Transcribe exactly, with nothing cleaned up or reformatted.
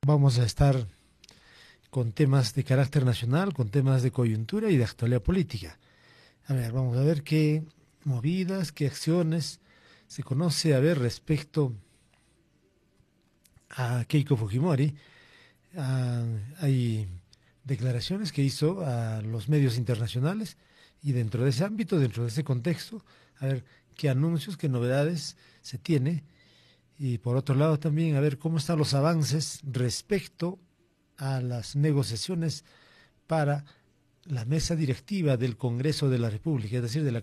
vamos a estar con temas de carácter nacional, con temas de coyuntura y de actualidad política. A ver, vamos a ver qué movidas, qué acciones se conoce a ver respecto a Keiko Fujimori. Ah, hay declaraciones que hizo a los medios internacionales y dentro de ese ámbito, dentro de ese contexto, a ver qué anuncios, qué novedades se tiene. Y por otro lado también a ver cómo están los avances respecto a las negociaciones para la mesa directiva del Congreso de la República, es decir, de la